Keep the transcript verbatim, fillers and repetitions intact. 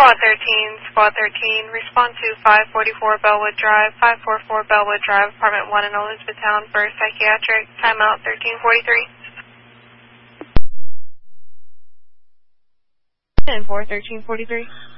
Squad thirteen, Squad thirteen, respond to five forty-four Bellwood Drive, five forty-four Bellwood Drive, Apartment one in Elizabethtown for psychiatric. Timeout thirteen forty-three. ten four, thirteen forty-three.